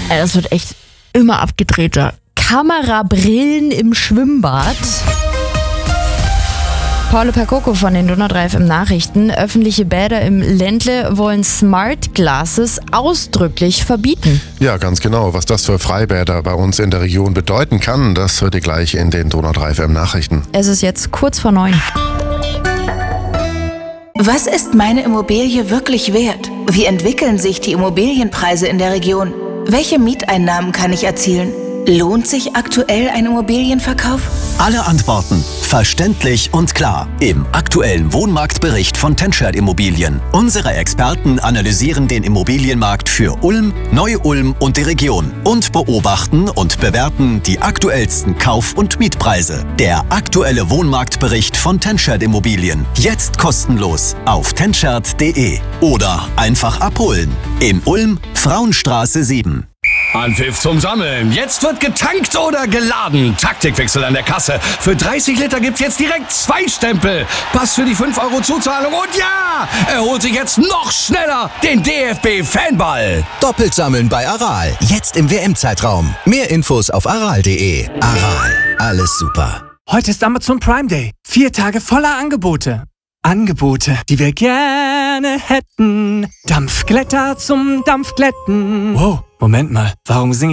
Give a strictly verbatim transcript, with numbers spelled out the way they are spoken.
Ey, das wird echt immer abgedrehter. Kamerabrillen im Schwimmbad. Paolo Percoco von den Donau drei F M Nachrichten. Öffentliche Bäder im Ländle wollen Smart Glasses ausdrücklich verbieten. Ja, ganz genau. Was das für Freibäder bei uns in der Region bedeuten kann, das hört ihr gleich in den Donau drei F M Nachrichten. Es ist jetzt kurz vor neun. Was ist meine Immobilie wirklich wert? Wie entwickeln sich die Immobilienpreise in der Region? Welche Mieteinnahmen kann ich erzielen? Lohnt sich aktuell ein Immobilienverkauf? Alle Antworten verständlich und klar im aktuellen Wohnmarktbericht von Tenschert Immobilien. Unsere Experten analysieren den Immobilienmarkt für Ulm, Neu-Ulm und die Region und beobachten und bewerten die aktuellsten Kauf- und Mietpreise. Der aktuelle Wohnmarktbericht von Tenschert Immobilien. Jetzt kostenlos auf tenschert punkt de oder einfach abholen. In Ulm, Frauenstraße sieben. Anpfiff zum Sammeln. Jetzt wird getankt oder geladen. Taktikwechsel an der Kasse. Für dreißig Liter gibt's jetzt direkt zwei Stempel. Pass für die fünf Euro Zuzahlung. Und ja, er holt sich jetzt noch schneller den D F B-Fanball. Doppelt sammeln bei Aral. Jetzt im W M-Zeitraum. Mehr Infos auf aral punkt de. Aral. Alles super. Heute ist Amazon Prime Day. Vier Tage voller Angebote. Angebote, die wir gerne hätten. Dampfglätter zum Dampfglätten. Wow, Moment mal. Warum singe ich